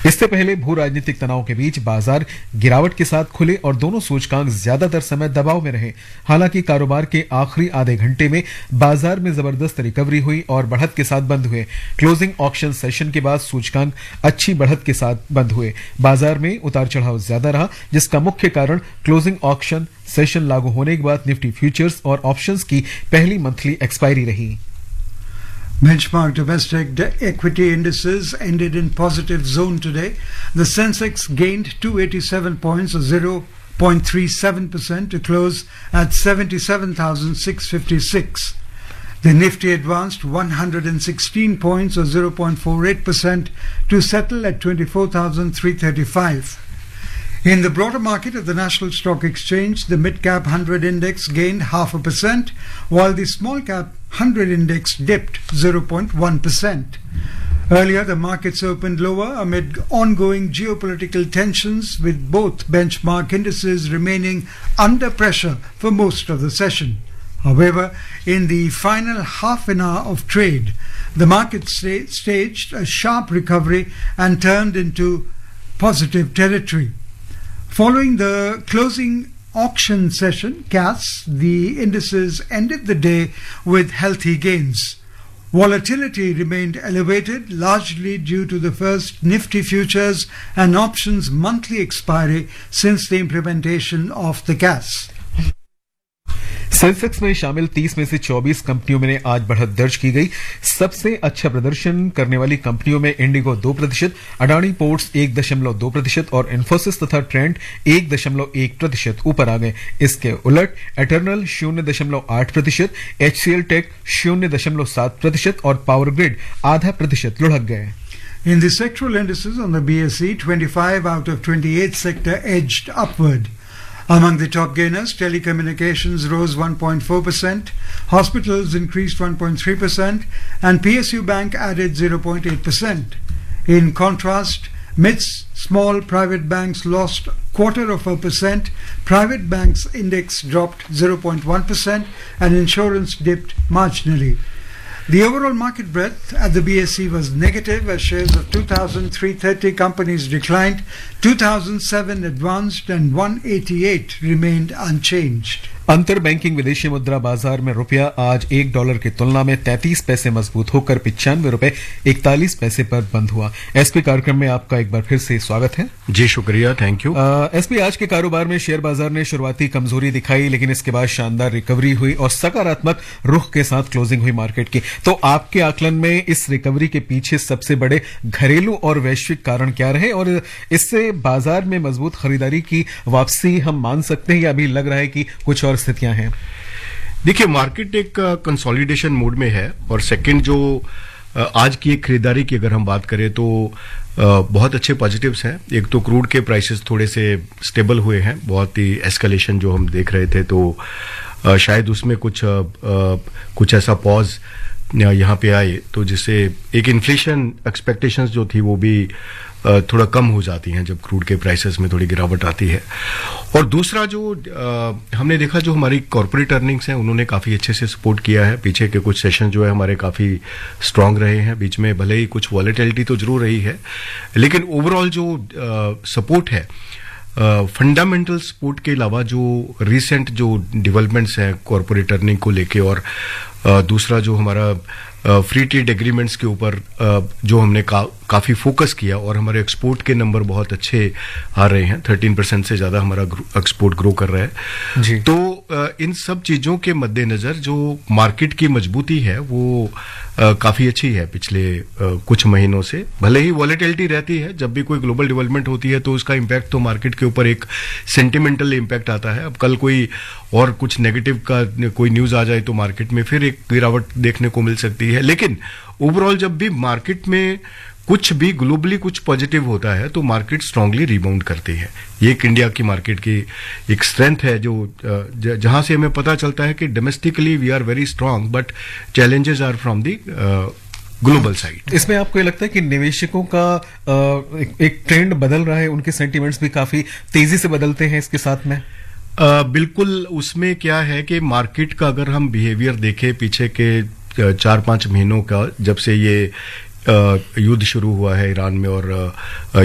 इससे पहले भू राजनीतिक तनाव के बीच बाजार गिरावट के साथ खुले और दोनों सूचकांक ज्यादातर समय दबाव में रहे। हालांकि कारोबार के आखिरी आधे घंटे में बाजार में जबरदस्त रिकवरी हुई और बढ़त के साथ बंद हुए। क्लोजिंग ऑक्शन सेशन के बाद सूचकांक अच्छी बढ़त के साथ बंद हुए। बाजार में उतार चढ़ाव ज्यादा रहा, जिसका मुख्य कारण क्लोजिंग ऑक्शन सेशन लागू होने के बाद निफ्टी फ्यूचर्स और ऑप्शंस की पहली मंथली एक्सपायरी रही। Benchmark domestic equity indices ended in positive zone today. The Sensex gained 287 points or 0.37% to close at 77,656. The Nifty advanced 116 points or 0.48% to settle at 24,335. In the broader market of the National Stock Exchange, the mid-cap 100 index gained 0.5%, while the small-cap 100 index dipped 0.1%. Earlier, the markets opened lower amid ongoing geopolitical tensions, with both benchmark indices remaining under pressure for most of the session. However, in the final half an hour of trade, the market staged a sharp recovery and turned into positive territory. Following the closing auction session, CAS, the indices ended the day with healthy gains. Volatility remained elevated, largely due to the first Nifty futures and options monthly expiry since the implementation of the CAS. Sensex में शामिल 30 में से 24 कंपनियों में आज बढ़त दर्ज की गई। सबसे अच्छा प्रदर्शन करने वाली कंपनियों में इंडिगो 2%, अडानी पोर्ट्स 1.2% और इन्फोसिस तथा ट्रेंड 1.1% ऊपर आ गए। इसके उलट एटर्नल 0.8%, HCL टेक 0.7% और पावर ग्रिड 0.5% लुढ़क गए। In the sectoral indices on the BSE, 25 out of 28 sector edged upward. Among the top gainers, telecommunications rose 1.4%, hospitals increased 1.3%, and PSU Bank added 0.8%. In contrast, small private banks lost 0.25%, private banks index dropped 0.1%, and insurance dipped marginally. The overall market breadth at the BSE was negative as shares of 2,330 companies declined, 2,007 advanced and 188 remained unchanged. अंतर banking विदेशी मुद्रा बाजार में रुपया आज $1 की तुलना में 33 पैसे मजबूत होकर 95 रुपए 41 पैसे पर बंद हुआ। एसपी कार्यक्रम में आपका एक बार फिर से स्वागत है। जी शुक्रिया, थैंक यू। एसपी, आज के कारोबार में शेयर बाजार ने शुरुआती कमजोरी दिखाई, लेकिन इसके बाद शानदार रिकवरी हुई और सकारात्मक रुख के साथ क्लोजिंग हुई मार्केट की। तो आपके आकलन में इस रिकवरी के पीछे सबसे बड़े घरेलू और वैश्विक कारण क्या रहे और इससे बाजार में मजबूत खरीदारी की वापसी हम मान सकते हैं या अभी लग रहा है कि कुछ और स्थितियां हैं? देखिए, मार्केट एक कंसोलिडेशन मोड में है और सेकंड जो आज की एक खरीदारी की अगर हम बात करें तो बहुत अच्छे पॉजिटिव्स हैं। एक तो क्रूड के प्राइसेस थोड़े से स्टेबल हुए हैं, बहुत ही एस्केलेशन जो हम देख रहे थे तो शायद उसमें कुछ ऐसा पॉज यहाँ पे आए तो जिससे एक इन्फ्लेशन एक्सपेक्टेशंस जो थी वो भी थोड़ा कम हो जाती हैं जब क्रूड के प्राइसेस में थोड़ी गिरावट आती है। और दूसरा जो हमने देखा, जो हमारी कॉर्पोरेट अर्निंग्स हैं उन्होंने काफ़ी अच्छे से सपोर्ट किया है। पीछे के कुछ सेशन जो है हमारे काफ़ी स्ट्रांग रहे हैं, बीच में भले ही कुछ वॉलेटिलिटी तो जरूर रही है, लेकिन ओवरऑल जो सपोर्ट है, फंडामेंटल सपोर्ट के अलावा जो रिसेंट जो डेवलपमेंट्स हैं कॉर्पोरेट अर्निंग को लेके और दूसरा जो हमारा फ्री ट्रेड एग्रीमेंट्स के ऊपर जो हमने काफी फोकस किया और हमारे एक्सपोर्ट के नंबर बहुत अच्छे आ रहे हैं, 13% से ज्यादा हमारा एक्सपोर्ट ग्रो कर रहा है जी। तो इन सब चीजों के मद्देनजर जो मार्केट की मजबूती है वो काफी अच्छी है पिछले कुछ महीनों से। भले ही वॉलेटिलिटी रहती है, जब भी कोई ग्लोबल डेवलपमेंट होती है तो उसका इम्पैक्ट तो मार्केट के ऊपर एक सेंटिमेंटल इम्पैक्ट आता है। अब कल कोई और कुछ नेगेटिव का कोई न्यूज आ जाए तो मार्केट में फिर एक गिरावट देखने को मिल सकती है, लेकिन ओवरऑल जब भी मार्केट में कुछ भी ग्लोबली कुछ पॉजिटिव होता है तो मार्केट स्ट्रांगली रिबाउंड करती है। ये एक इंडिया की मार्केट की एक स्ट्रेंथ है जो जहां से हमें पता चलता है कि domestically we are very strong but challenges are from the global side. इसमें आपको ये लगता है कि निवेशकों का एक ट्रेंड बदल रहा है, उनके सेंटिमेंट्स भी काफी तेजी से बदलते हैं इसके साथ में? बिल्कुल। उसमें क्या है कि मार्केट का अगर हम बिहेवियर देखें पीछे के 4-5 महीनों का, जब से ये युद्ध शुरू हुआ है ईरान में और